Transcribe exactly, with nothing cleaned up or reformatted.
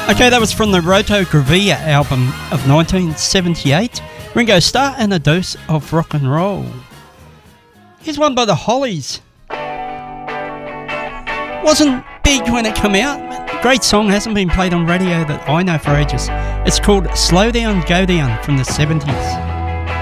Okay, that was from the Rotogravia album of nineteen seventy-eight. Ringo Starr and a Dose of Rock and Roll. Here's one by the Hollies. Wasn't big when it came out. Great song, hasn't been played on radio that I know for ages. It's called Slow Down, Go Down from the seventies.